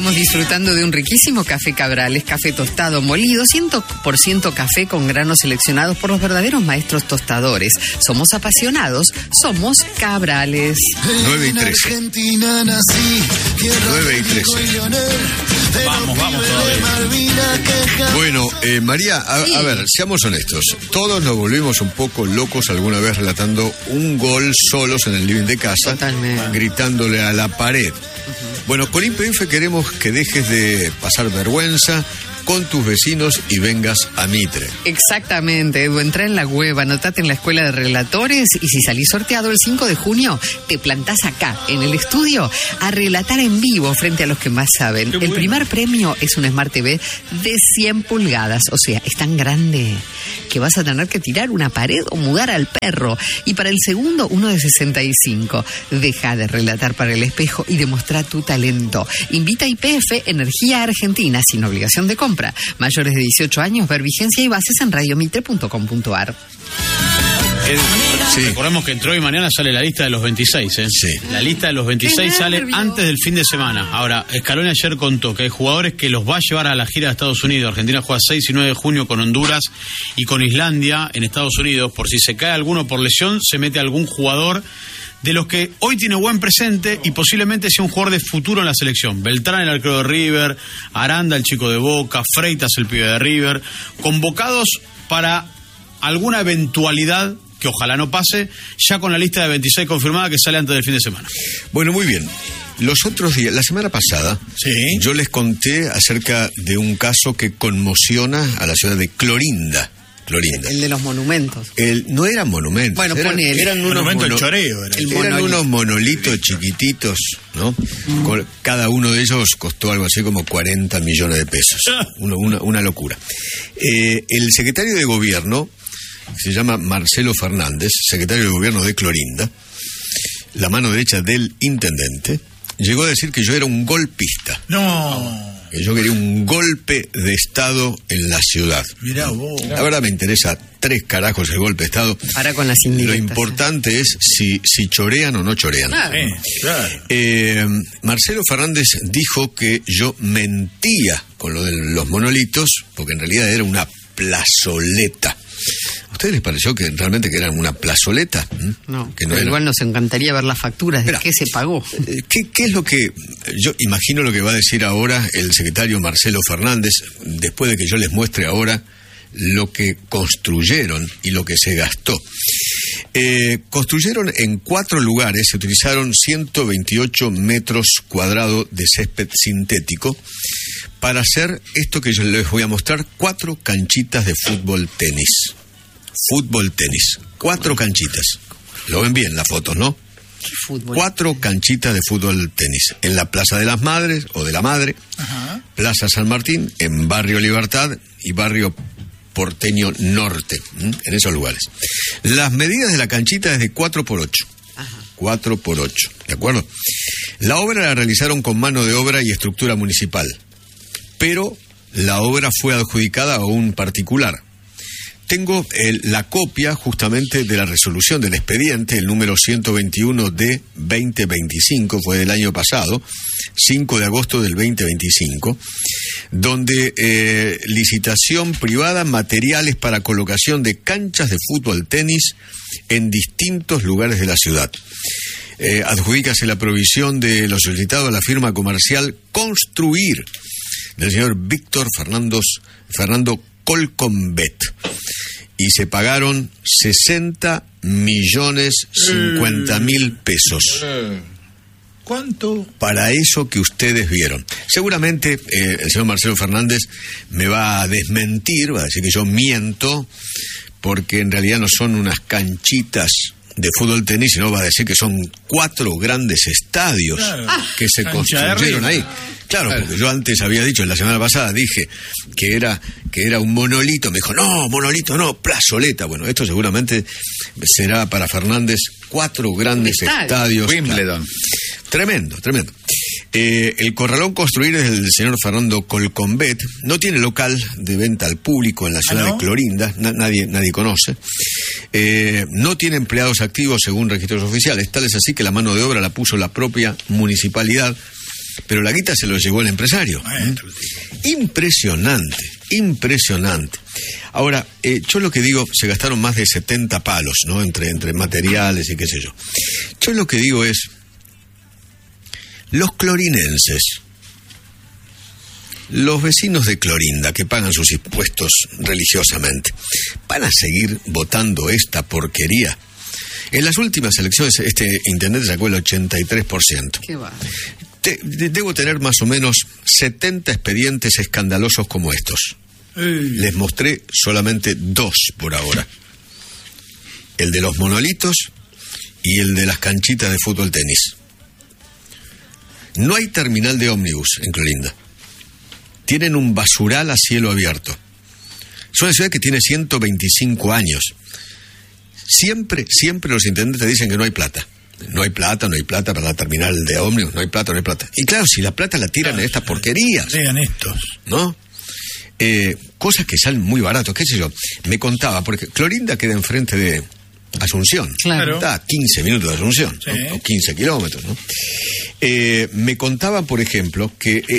estamos disfrutando de un riquísimo café Cabrales, café tostado molido, 100% café con granos seleccionados por los verdaderos maestros tostadores. Somos apasionados, somos Cabrales. 9:13. 9:13. Vamos todavía. Bueno, María, a ver, seamos honestos. Todos nos volvimos un poco locos alguna vez relatando un gol solos en el living de casa. Totalmente. Gritándole a la pared. Bueno, con IPF queremos que dejes de pasar vergüenza con tus vecinos y vengas a Mitre. Exactamente, Edu, entra en la web, anotate en la escuela de relatores y si salís sorteado el 5 de junio, te plantás acá, en el estudio, a relatar en vivo frente a los que más saben. El primer premio es un Smart TV de 100 pulgadas, o sea, es tan grande que vas a tener que tirar una pared o mudar al perro. Y para el segundo, uno de 65. Deja de relatar para el espejo y demostrar tu talento. Invita a IPF Energía Argentina, sin obligación de compra. Mayores de 18 años, ver vigencia y bases en radiomitre.com.ar. Sí. Recordemos que entre hoy y mañana sale la lista de los 26, ¿eh? Sí. La lista de los 26 sale antes del fin de semana. Ahora, Scaloni ayer contó que hay jugadores que los va a llevar a la gira de Estados Unidos. Argentina juega 6 y 9 de junio con Honduras y con Islandia en Estados Unidos. Por si se cae alguno por lesión, se mete algún jugador de los que hoy tiene buen presente y posiblemente sea un jugador de futuro en la selección. Beltrán, el arquero de River, Aranda, el chico de Boca, Freitas, el pibe de River, convocados para alguna eventualidad que ojalá no pase, ya con la lista de 26 confirmada que sale antes del fin de semana. Bueno, muy bien. Los otros días, la semana pasada, sí, yo les conté acerca de un caso que conmociona a la ciudad de Clorinda. El de los monumentos. No eran monumentos. Bueno, eran unos choreo. Eran unos monolitos chiquititos, ¿no? Cada uno de ellos costó algo así como 40 millones de pesos. Una locura. El secretario de gobierno, se llama Marcelo Fernández, secretario de gobierno de Clorinda, la mano derecha del intendente, llegó a decir que yo era un golpista. No. Que yo quería un golpe de Estado en la ciudad. Mirá vos. La verdad me interesa 3 carajos el golpe de Estado. Para con las indirectas. Lo importante es si chorean o no chorean. Claro. Marcelo Fernández dijo que yo mentía con lo de los monolitos, porque en realidad era una plazoleta. ¿A ustedes les pareció que realmente que eran una plazoleta? No, que no pero era. Igual nos encantaría ver las facturas de qué se pagó. ¿Qué es lo que... Yo imagino lo que va a decir ahora el secretario Marcelo Fernández, después de que yo les muestre ahora lo que construyeron y lo que se gastó. Construyeron en 4 lugares, se utilizaron 128 metros cuadrados de césped sintético para hacer esto que yo les voy a mostrar, 4 canchitas de fútbol tenis. Fútbol tenis, 4 canchitas. Lo ven bien las fotos, ¿no? Fútbol. 4 canchitas de fútbol tenis. En la Plaza de las Madres, o de la Madre, Plaza San Martín, en Barrio Libertad y Barrio Porteño Norte, en esos lugares. Las medidas de la canchita es de 4x8. 4x8, ¿de acuerdo? La obra la realizaron con mano de obra y estructura municipal, pero la obra fue adjudicada a un particular. Tengo la copia justamente de la resolución del expediente, el número 121 de 2025, fue del año pasado, 5 de agosto del 2025, donde licitación privada, materiales para colocación de canchas de fútbol tenis en distintos lugares de la ciudad. Adjudícase la provisión de lo solicitado a la firma comercial Construir, del señor Víctor Fernando Colcombet, y se pagaron 60.050.000 pesos. ¿Cuánto? Para eso que ustedes vieron. Seguramente el señor Marcelo Fernández me va a desmentir, va a decir que yo miento, porque en realidad no son unas canchitas de fútbol tenis, sino va a decir que son 4 grandes estadios que se construyeron ahí. Claro, porque yo antes había dicho, en la semana pasada dije que era un monolito. Me dijo, no, monolito no, plazoleta. Bueno, esto seguramente será para Fernández 4 grandes estadios. Wimbledon. Tremendo. El corralón Construir es del señor Fernando Colcombet. No tiene local de venta al público en la ciudad de Clorinda. Nadie conoce. No tiene empleados activos según registros oficiales. Tal es así que la mano de obra la puso la propia municipalidad pero la guita se lo llevó el empresario. Impresionante. Ahora, yo lo que digo, se gastaron más de 70 palos, ¿no? Entre materiales y qué sé yo. Yo lo que digo es, los clorinenses, los vecinos de Clorinda que pagan sus impuestos religiosamente, ¿van a seguir votando esta porquería? En las últimas elecciones este intendente sacó el 83%. ¿Qué va? Debo tener más o menos 70 expedientes escandalosos como estos. Les mostré solamente 2 por ahora. El de los monolitos y el de las canchitas de fútbol tenis. No hay terminal de ómnibus en Clorinda. Tienen un basural a cielo abierto. Es una ciudad que tiene 125 años. Siempre los intendentes te dicen que no hay plata. No hay plata para la terminal de ómnibus, no hay plata. Y claro, si la plata la tiran en estas porquerías. Vean estos. ¿No? Cosas que salen muy baratos, qué sé yo. Me contaba, porque Clorinda queda enfrente de Asunción. Claro. Está a 15 minutos de Asunción, sí, ¿no? O 15 kilómetros, ¿no? Me contaban, por ejemplo, que